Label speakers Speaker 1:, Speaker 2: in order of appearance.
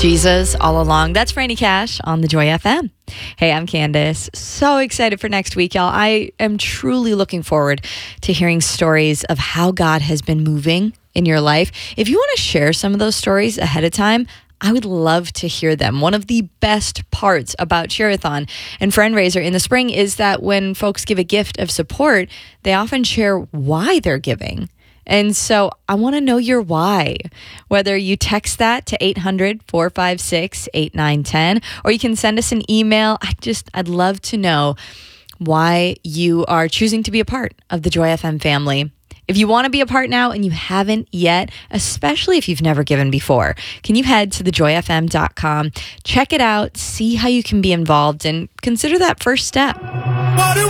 Speaker 1: Jesus all along. That's Franny Cash on the Joy FM. Hey, I'm Candace. So excited for next week, y'all. I am truly looking forward to hearing stories of how God has been moving in your life. If you want to share some of those stories ahead of time, I would love to hear them. One of the best parts about Share-a-thon and Friendraiser in the spring is that when folks give a gift of support, they often share why they're giving. And so I want to know your why, whether you text that to 800-456-8910, or you can send us an email. I'd love to know why you are choosing to be a part of the Joy FM family. If you want to be a part now and you haven't yet, especially if you've never given before, can you head to thejoyfm.com, check it out, see how you can be involved, and consider that first step.
Speaker 2: What do